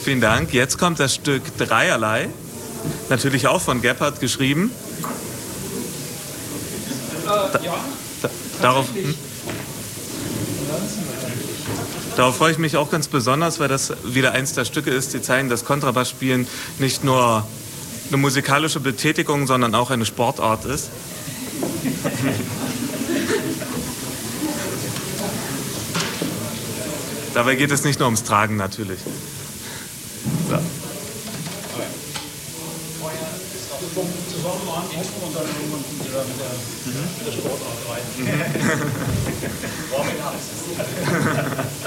Vielen Dank. Jetzt kommt das Stück Dreierlei. Natürlich auch von Gebhardt geschrieben. Darauf freue ich mich auch ganz besonders, weil das wieder eins der Stücke ist, die zeigen, dass Kontrabassspielen nicht nur eine musikalische Betätigung, sondern auch eine Sportart ist. Dabei geht es nicht nur ums Tragen natürlich. So. Zusammen angucken und dann irgendwann kommt ihr da mit der Sportart rein.